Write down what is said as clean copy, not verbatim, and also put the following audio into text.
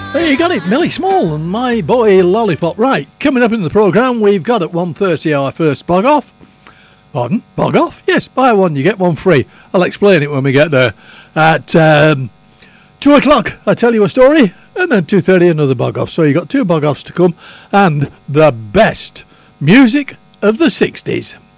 There you got it, Millie Small and My Boy Lollipop. Right, coming up in the programme, we've got at 1:30 our first bog off. Pardon? Bog off? Yes, buy one, you get one free. I'll explain it when we get there. At 2 o'clock, I tell you a story, and then 2:30 another bog off. So you've got two bog offs to come, and the best music of the 60s.